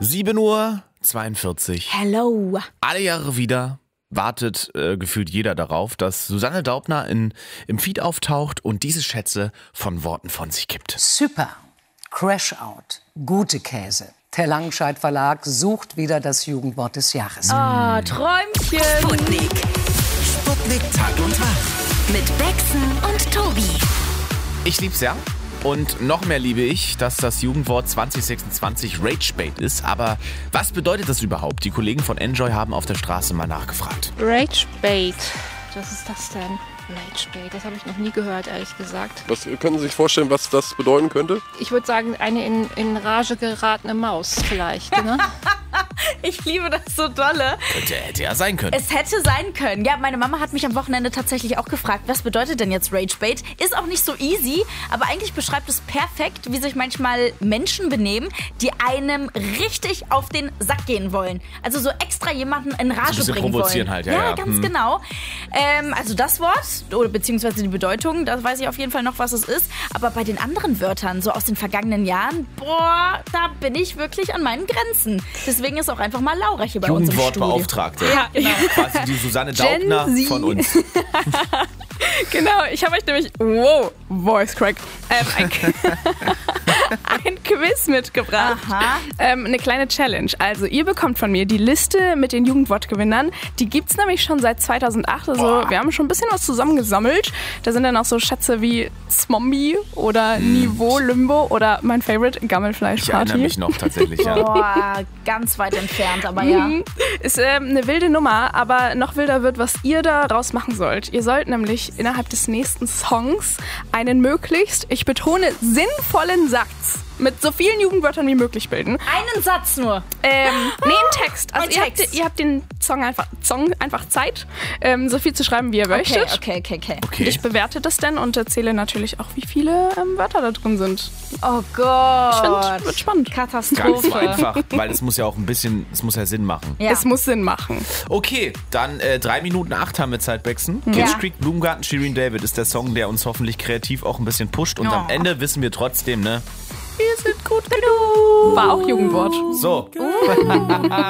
7:42 Uhr. Hello. Alle Jahre wieder wartet gefühlt jeder darauf, dass Susanne Daubner im Feed auftaucht und diese Schätze von Worten von sich gibt. Super. Crash-out. Gute Käse. Der Langenscheidt Verlag sucht wieder das Jugendwort des Jahres. Träumchen. Sputnik. Sputnik Tag und Tag. Mit Bexen und Tobi. Ich lieb's ja. Und noch mehr liebe ich, dass das Jugendwort 2026 Ragebait ist. Aber was bedeutet das überhaupt? Die Kollegen von Enjoy haben auf der Straße mal nachgefragt. Ragebait. Was ist das denn? Ragebait, das habe ich noch nie gehört, ehrlich gesagt. Was können Sie sich vorstellen, was das bedeuten könnte? Ich würde sagen, eine in Rage geratene Maus vielleicht, ne? Ich liebe das so dolle. Hätte ja sein können. Es hätte sein können. Ja, meine Mama hat mich am Wochenende tatsächlich auch gefragt, was bedeutet denn jetzt Ragebait? Ist auch nicht so easy, aber eigentlich beschreibt es perfekt, wie sich manchmal Menschen benehmen, die einem richtig auf den Sack gehen wollen. Also so extra jemanden in Rage so bringen provozieren wollen. halt, ja. Ganz genau. Also das Wort, oder beziehungsweise die Bedeutung, da weiß ich auf jeden Fall noch, was es ist. Aber bei den anderen Wörtern, so aus den vergangenen Jahren, da bin ich wirklich an meinen Grenzen. Deswegen ist auch einfach mal Laura hier bei uns im Studio. Jugendwortbeauftragte. Ja, genau. Quasi die Susanne Daubner von uns. Genau, ich habe euch nämlich, Voice Crack, ein Quiz mitgebracht. Aha. Eine kleine Challenge. Also ihr bekommt von mir die Liste mit den Jugendwortgewinnern. Die gibt's nämlich schon seit 2008. Also wir haben schon ein bisschen was zusammengesammelt. Da sind dann auch so Schätze wie Zombie oder Niveau Limbo oder mein Favorite Gammelfleisch Ich erinnere Party. mich noch tatsächlich, ja. Boah, ganz weit entfernt, aber ja. Ist eine wilde Nummer, aber noch wilder wird, was ihr daraus machen sollt. Ihr sollt nämlich innerhalb des nächsten Songs einen möglichst, ich betone, sinnvollen Satz mit so vielen Jugendwörtern wie möglich bilden. Einen Satz nur. Einen Text. Also ihr habt den Song einfach Zeit, so viel zu schreiben, wie ihr möchtet. Okay. Ich bewerte das dann und erzähle natürlich auch, wie viele Wörter da drin sind. Oh Gott. Ich finde, wird spannend. Gar nicht Katastrophe. so einfach, weil es muss ja auch es muss ja Sinn machen. Ja. Es muss Sinn machen. Okay, dann 3:08 haben wir Zeit, Bexen. Kitsch Creek, Blumengarten, Shirin David ist der Song, der uns hoffentlich kreativ auch ein bisschen pusht. Und am Ende wissen wir trotzdem, ne? Wir sind gut genug. War auch Jugendwort. So.